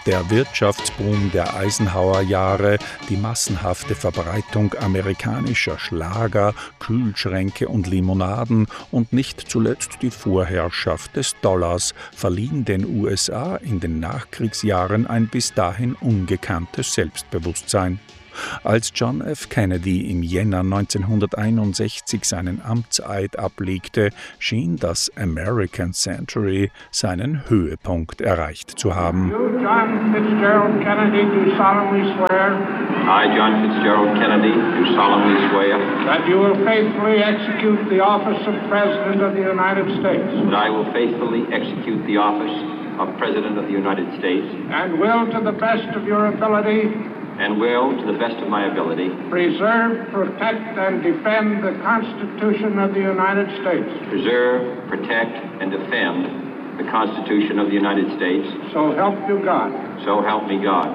Der Wirtschaftsboom der Eisenhower-Jahre, die massenhafte Verbreitung amerikanischer Schlager, Kühlschränke und Limonaden und nicht zuletzt die Vorherrschaft des Dollars verliehen den USA in den Nachkriegsjahren ein bis dahin ungekanntes Selbstbewusstsein. Als John F. Kennedy im Jänner 1961 seinen Amtseid ablegte, schien das American Century seinen Höhepunkt erreicht zu haben. You, John Fitzgerald Kennedy, do solemnly swear. I, John Fitzgerald Kennedy, do solemnly swear That you will faithfully execute the office of President of the United States. that I will faithfully execute the office of President of the United States And will, to the best of your ability, and will, to the best of my ability, preserve, protect, and defend the Constitution of the United States. preserve, protect, and defend the Constitution of the United States. So help you God. So help me God.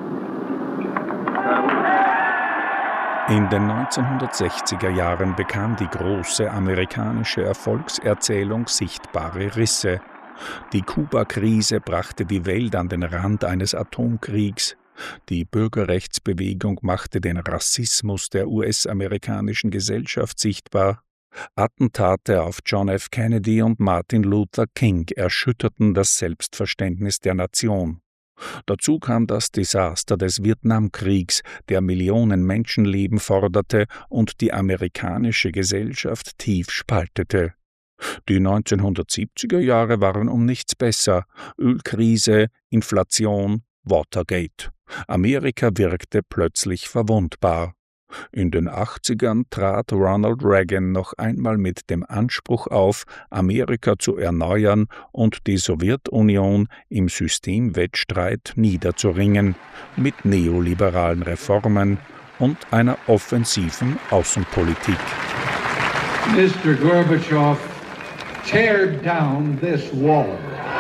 In den 1960er Jahren bekam die große amerikanische Erfolgserzählung sichtbare Risse. Die Kuba-Krise brachte die Welt an den Rand eines Atomkriegs. Die Bürgerrechtsbewegung machte den Rassismus der US-amerikanischen Gesellschaft sichtbar. Attentate auf John F. Kennedy und Martin Luther King erschütterten das Selbstverständnis der Nation. Dazu kam das Desaster des Vietnamkriegs, der Millionen Menschenleben forderte und die amerikanische Gesellschaft tief spaltete. Die 1970er Jahre waren um nichts besser. Ölkrise, Inflation, Watergate. Amerika wirkte plötzlich verwundbar. In den 80ern trat Ronald Reagan noch einmal mit dem Anspruch auf, Amerika zu erneuern und die Sowjetunion im Systemwettstreit niederzuringen, mit neoliberalen Reformen und einer offensiven Außenpolitik. Mr. Gorbachev, tear down this wall.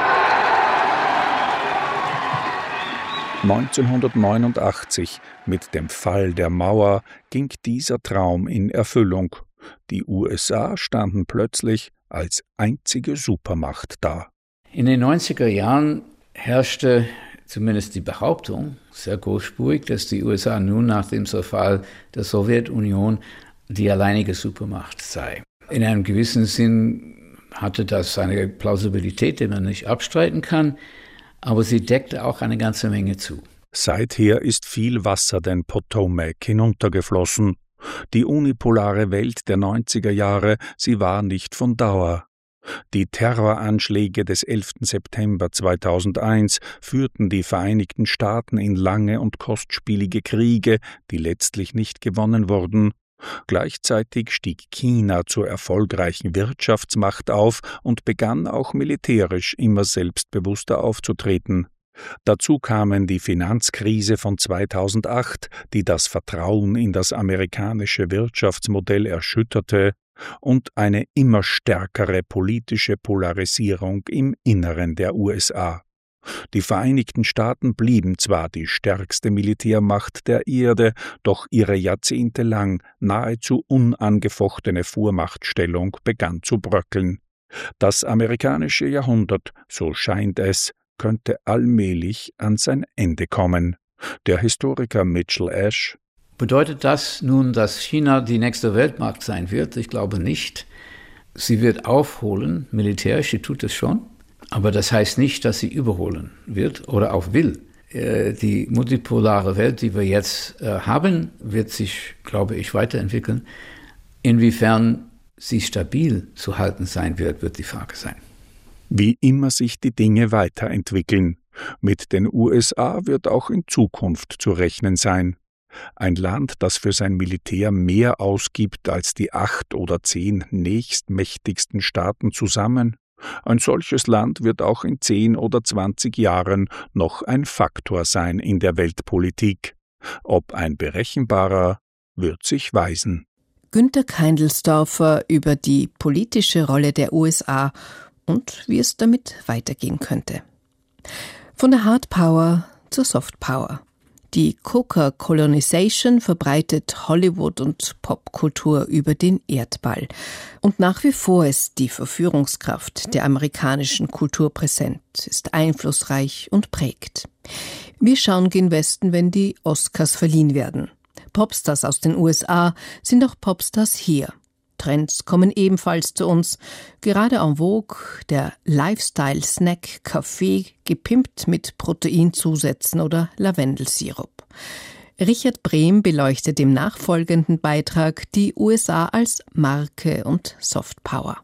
1989, mit dem Fall der Mauer, ging dieser Traum in Erfüllung. Die USA standen plötzlich als einzige Supermacht da. In den 90er Jahren herrschte zumindest die Behauptung, sehr großspurig, dass die USA nun nach dem Zerfall der Sowjetunion die alleinige Supermacht sei. In einem gewissen Sinn hatte das eine Plausibilität, die man nicht abstreiten kann, aber sie deckte auch eine ganze Menge zu. Seither ist viel Wasser den Potomac hinuntergeflossen. Die unipolare Welt der 90er Jahre, sie war nicht von Dauer. Die Terroranschläge des 11. September 2001 führten die Vereinigten Staaten in lange und kostspielige Kriege, die letztlich nicht gewonnen wurden. Gleichzeitig stieg China zur erfolgreichen Wirtschaftsmacht auf und begann auch militärisch immer selbstbewusster aufzutreten. Dazu kamen die Finanzkrise von 2008, die das Vertrauen in das amerikanische Wirtschaftsmodell erschütterte, und eine immer stärkere politische Polarisierung im Inneren der USA. Die Vereinigten Staaten blieben zwar die stärkste Militärmacht der Erde, doch ihre jahrzehntelang nahezu unangefochtene Vormachtstellung begann zu bröckeln. Das amerikanische Jahrhundert, so scheint es, könnte allmählich an sein Ende kommen. Der Historiker Mitchell Ash: Bedeutet das nun, dass China die nächste Weltmacht sein wird? Ich glaube nicht. Sie wird aufholen, militärisch, sie tut es schon. Aber das heißt nicht, dass sie überholen wird oder auch will. Die multipolare Welt, die wir jetzt haben, wird sich, glaube ich, weiterentwickeln. Inwiefern sie stabil zu halten sein wird die Frage sein. Wie immer sich die Dinge weiterentwickeln. Mit den USA wird auch in Zukunft zu rechnen sein. Ein Land, das für sein Militär mehr ausgibt als die 8 oder 10 nächstmächtigsten Staaten zusammen. Ein solches Land wird auch in 10 oder 20 Jahren noch ein Faktor sein in der Weltpolitik. Ob ein berechenbarer, wird sich weisen. Günter Keindelsdorfer über die politische Rolle der USA und wie es damit weitergehen könnte. Von der Hard Power zur Soft Power. Die Coca-Colonization verbreitet Hollywood und Popkultur über den Erdball. Und nach wie vor ist die Verführungskraft der amerikanischen Kultur präsent, ist einflussreich und prägt. Wir schauen gen Westen, wenn die Oscars verliehen werden. Popstars aus den USA sind auch Popstars hier. Trends kommen ebenfalls zu uns. Gerade en vogue der Lifestyle-Snack Kaffee, gepimpt mit Proteinzusätzen oder Lavendelsirup. Richard Brehm beleuchtet im nachfolgenden Beitrag die USA als Marke und Softpower.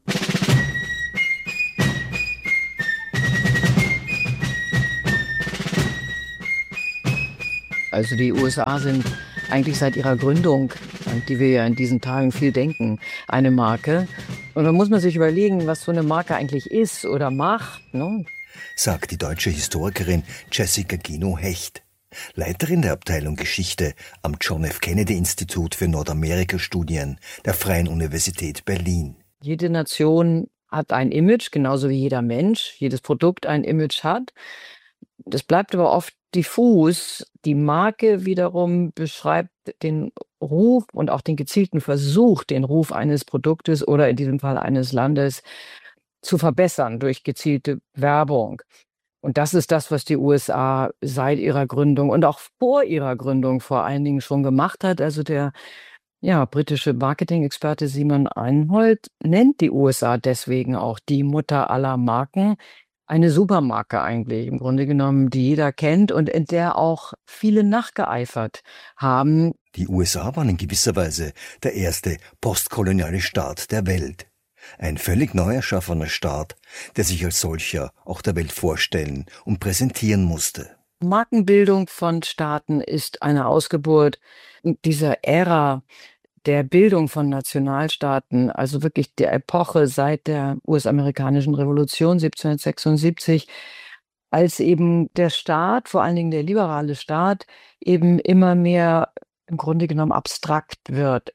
Also die USA sind eigentlich seit ihrer Gründung, an die wir ja in diesen Tagen viel denken, eine Marke. Und da muss man sich überlegen, was so eine Marke eigentlich ist oder macht, ne? Sagt die deutsche Historikerin Jessica Gino-Hecht, Leiterin der Abteilung Geschichte am John F. Kennedy Institut für Nordamerika-Studien der Freien Universität Berlin. Jede Nation hat ein Image, genauso wie jeder Mensch, jedes Produkt ein Image hat. Das bleibt aber oft diffus. Die Marke wiederum beschreibt den Ruf und auch den gezielten Versuch, den Ruf eines Produktes oder in diesem Fall eines Landes zu verbessern durch gezielte Werbung. Und das ist das, was die USA seit ihrer Gründung und auch vor ihrer Gründung vor allen Dingen schon gemacht hat. Also der britische Marketing-Experte Simon Einhold nennt die USA deswegen auch die Mutter aller Marken. Eine Supermarke eigentlich, im Grunde genommen, die jeder kennt und in der auch viele nachgeeifert haben. Die USA waren in gewisser Weise der erste postkoloniale Staat der Welt. Ein völlig neu erschaffener Staat, der sich als solcher auch der Welt vorstellen und präsentieren musste. Markenbildung von Staaten ist eine Ausgeburt dieser Ära der Bildung von Nationalstaaten, also wirklich der Epoche seit der US-amerikanischen Revolution 1776, als eben der Staat, vor allen Dingen der liberale Staat, eben immer mehr im Grunde genommen abstrakt wird.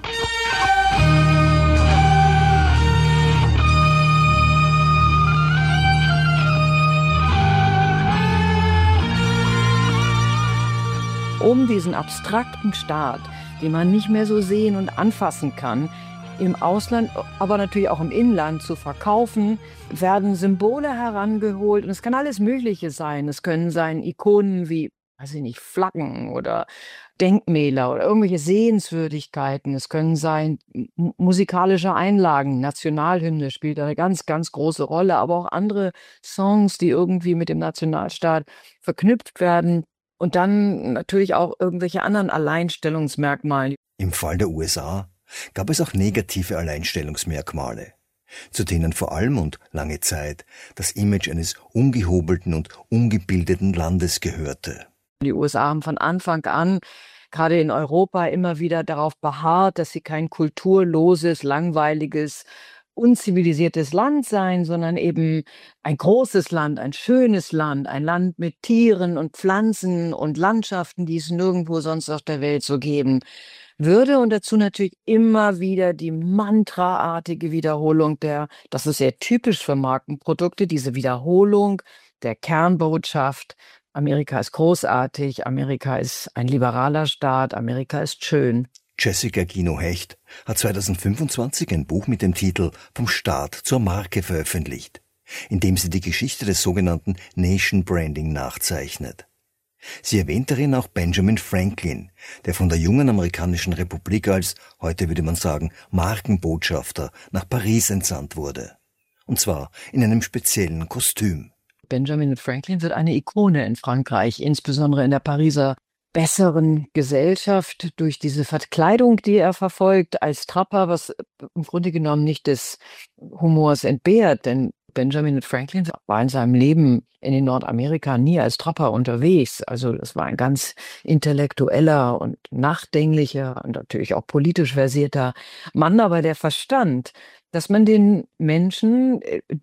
Um diesen abstrakten Staat, den man nicht mehr so sehen und anfassen kann, im Ausland, aber natürlich auch im Inland zu verkaufen, werden Symbole herangeholt. Und es kann alles Mögliche sein. Es können sein Ikonen wie, weiß ich nicht, Flaggen oder Denkmäler oder irgendwelche Sehenswürdigkeiten. Es können sein musikalische Einlagen. Nationalhymne spielt eine ganz, ganz große Rolle, aber auch andere Songs, die irgendwie mit dem Nationalstaat verknüpft werden. Und dann natürlich auch irgendwelche anderen Alleinstellungsmerkmale. Im Fall der USA gab es auch negative Alleinstellungsmerkmale, zu denen vor allem und lange Zeit das Image eines ungehobelten und ungebildeten Landes gehörte. Die USA haben von Anfang an, gerade in Europa, immer wieder darauf beharrt, dass sie kein kulturloses, langweiliges, unzivilisiertes Land sein, sondern eben ein großes Land, ein schönes Land, ein Land mit Tieren und Pflanzen und Landschaften, die es nirgendwo sonst auf der Welt so geben würde. Und dazu natürlich immer wieder die mantraartige Wiederholung das ist sehr typisch für Markenprodukte, diese Wiederholung der Kernbotschaft. Amerika ist großartig, Amerika ist ein liberaler Staat, Amerika ist schön. Jessica Gino-Hecht hat 2025 ein Buch mit dem Titel »Vom Staat zur Marke« veröffentlicht, in dem sie die Geschichte des sogenannten Nation Branding nachzeichnet. Sie erwähnt darin auch Benjamin Franklin, der von der jungen amerikanischen Republik als, heute würde man sagen, Markenbotschafter nach Paris entsandt wurde. Und zwar in einem speziellen Kostüm. Benjamin Franklin wird eine Ikone in Frankreich, insbesondere in der Pariser besseren Gesellschaft durch diese Verkleidung, die er verfolgt als Trapper, was im Grunde genommen nicht des Humors entbehrt, denn Benjamin Franklin war in seinem Leben in Nordamerika nie als Trapper unterwegs. Also das war ein ganz intellektueller und nachdenklicher und natürlich auch politisch versierter Mann, aber der verstand, dass man den Menschen,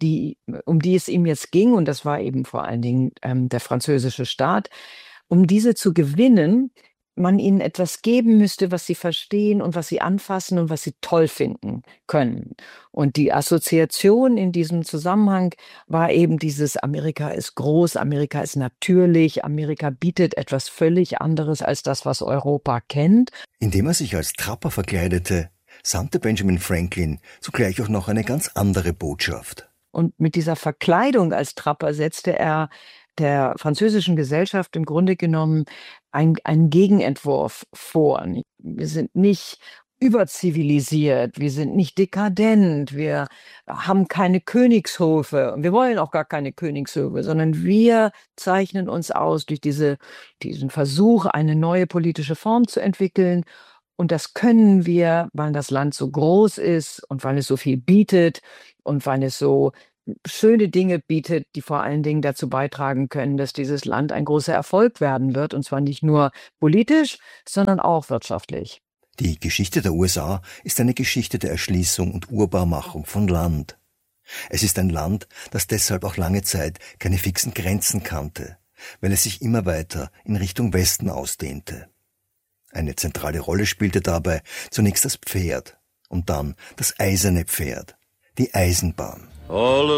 um die es ihm jetzt ging, und das war eben vor allen Dingen der französische Staat, um diese zu gewinnen, man ihnen etwas geben müsste, was sie verstehen und was sie anfassen und was sie toll finden können. Und die Assoziation in diesem Zusammenhang war eben dieses: Amerika ist groß, Amerika ist natürlich, Amerika bietet etwas völlig anderes als das, was Europa kennt. Indem er sich als Trapper verkleidete, sandte Benjamin Franklin zugleich auch noch eine ganz andere Botschaft. Und mit dieser Verkleidung als Trapper setzte er der französischen Gesellschaft im Grunde genommen einen Gegenentwurf vor. Wir sind nicht überzivilisiert, wir sind nicht dekadent, wir haben keine Königshöfe und wir wollen auch gar keine Königshöfe, sondern wir zeichnen uns aus durch diesen Versuch, eine neue politische Form zu entwickeln. Und das können wir, weil das Land so groß ist und weil es so viel bietet und weil es so schöne Dinge bietet, die vor allen Dingen dazu beitragen können, dass dieses Land ein großer Erfolg werden wird. Und zwar nicht nur politisch, sondern auch wirtschaftlich. Die Geschichte der USA ist eine Geschichte der Erschließung und Urbarmachung von Land. Es ist ein Land, das deshalb auch lange Zeit keine fixen Grenzen kannte, weil es sich immer weiter in Richtung Westen ausdehnte. Eine zentrale Rolle spielte dabei zunächst das Pferd und dann das eiserne Pferd, die Eisenbahn.